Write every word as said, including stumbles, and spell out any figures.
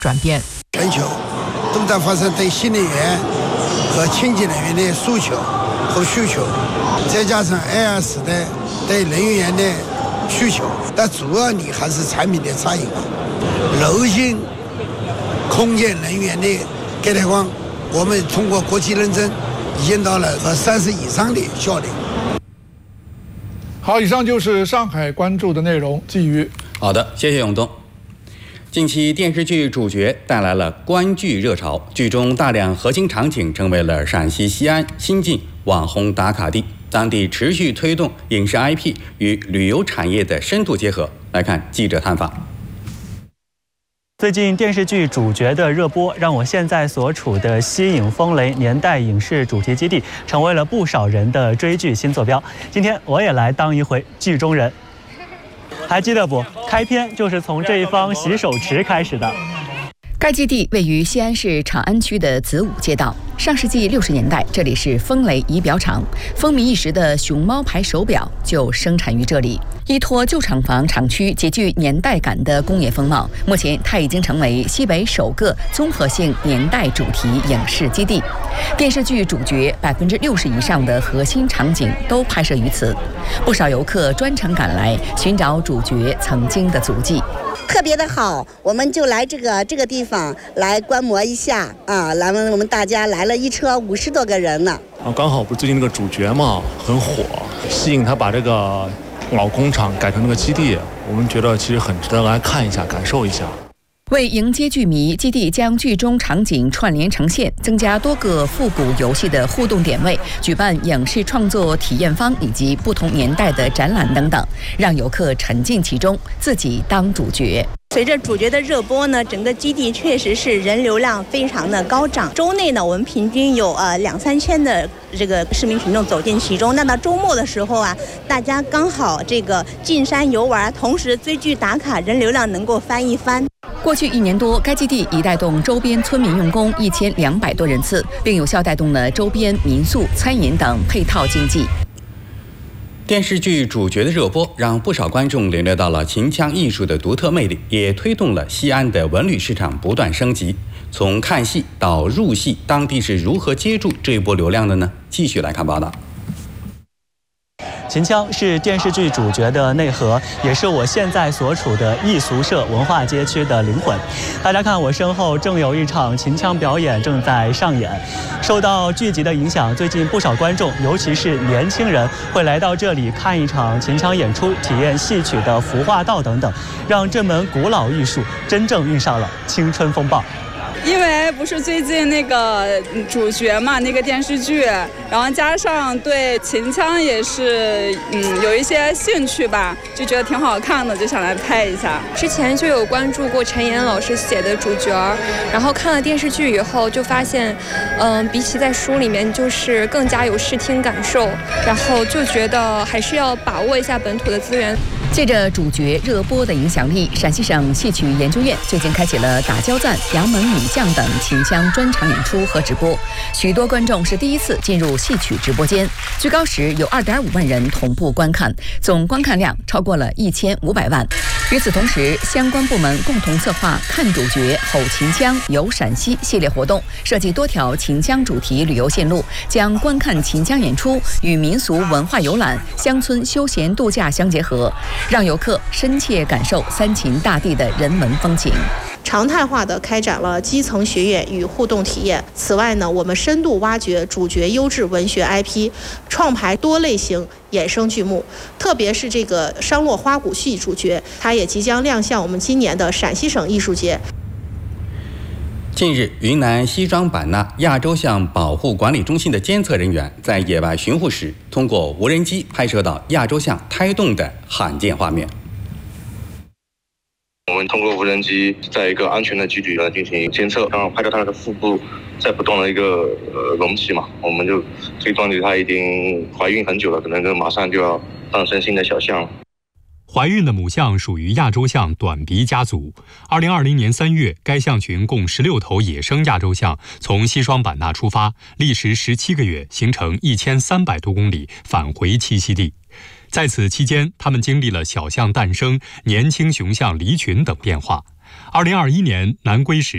转变。 全球都在发生对新能源和清洁能源的诉求和需求，再加上 A I 时代对能源的需求，但主要你还是产品的差异化。柔性空间能源的隔热光，我们通过国际认证，已经到了和三十以上的效率。 好，以上就是上海关注的内容。季瑜， 好的，谢谢永东。近期电视剧主角带来了观剧热潮，剧中大量核心场景成为了陕西西安新晋网红打卡地，当地持续推动影视 I P 与旅游产业的深度结合。来看记者探访。 最近电视剧主角的热播，让我现在所处的西影风雷年代影视主题基地成为了不少人的追剧新坐标。今天我也来当一回剧中人。还记得不？开篇就是从这一方洗手池开始的。 该基地位于西安市长安区的子午街道。上世纪六十年代，这里是风雷仪表厂，风靡一时的熊猫牌手表就生产于这里。依托旧厂房厂区极具年代感的工业风貌，目前它已经成为西北首个综合性年代主题影视基地。电视剧主角百分之六十以上的核心场景都拍摄于此，不少游客专程赶来寻找主角曾经的足迹。 特别的好，我们就来这个这个地方来观摩一下啊！来，我们大家来了一车五十多个人呢。 啊，刚好不是最近那个主角嘛，很火，吸引他把这个老工厂改成那个基地，我们觉得其实很值得来看一下，感受一下。 为迎接剧迷，基地将剧中场景串联呈现，增加多个复古游戏的互动点位，举办影视创作体验坊以及不同年代的展览等等，让游客沉浸其中，自己当主角。 随着主角的热播呢，整个基地确实是人流量非常的高涨。周内呢，我们平均有呃两三千的这个市民群众走进其中。那到周末的时候啊，大家刚好这个进山游玩，同时追剧打卡，人流量能够翻一番。 过去一年多，该基地已带动周边村民用工一千两百多人次，并有效带动了周边民宿、餐饮等配套经济。 电视剧主角的热播，让不少观众领略到了秦腔艺术的独特魅力，也推动了西安的文旅市场不断升级。从看戏到入戏，当地是如何接住这一波流量的呢？继续来看报道。 秦腔是电视剧主角的内核，也是我现在所处的艺俗社文化街区的灵魂。大家看我身后，正有一场秦腔表演正在上演。受到剧集的影响，最近不少观众，尤其是年轻人，会来到这里看一场秦腔演出，体验戏曲的服化道等等，让这门古老艺术真正遇上了青春风暴。 因为不是最近那个主角嘛，那个电视剧，然后加上对秦腔也是嗯有一些兴趣吧，就觉得挺好看的，就想来拍一下。 之前就有关注过陈岩老师写的主角，然后看了电视剧以后，就发现，嗯，比起在书里面，就是更加有视听感受，然后就觉得还是要把握一下本土的资源。 借着主角热播的影响力，陕西省戏曲研究院最近开启了打交赞、杨门女将等秦腔专场演出和直播，许多观众是第一次进入戏曲直播间，最高时有 二点五万人同步观看，总观看量超过了一千五百万。与此同时，相关部门共同策划看主角吼秦腔游陕西系列活动，设计多条秦腔主题旅游线路，将观看秦腔演出与民俗文化游览、乡村休闲度假相结合，让游客深切感受三秦大地的人文风情。 常态化地开展了基层学院与互动体验。此外呢，我们深度挖掘主角优质文学 I P， 创排多类型衍生剧目，特别是这个商洛花鼓戏主角，它也即将亮相我们今年的陕西省艺术节。 近日，云南西双版纳亚洲象保护管理中心的监测人员在野外巡护时，通过无人机拍摄到亚洲象胎动的罕见画面。 我们通过无人机在一个安全的距离来进行监测，然后拍到它的腹部在不动的一个呃隆起嘛，我们就推断它已经怀孕很久了，可能就马上就要诞生新的小象了。 怀孕的母象属于亚洲象短鼻家族。二零二零年三月，该象群共十六头野生亚洲象从西双版纳出发，历时十七个月，行程一千三百多公里，返回栖息地。在此期间，它们经历了小象诞生、年轻雄象离群等变化。二零二一年南归时，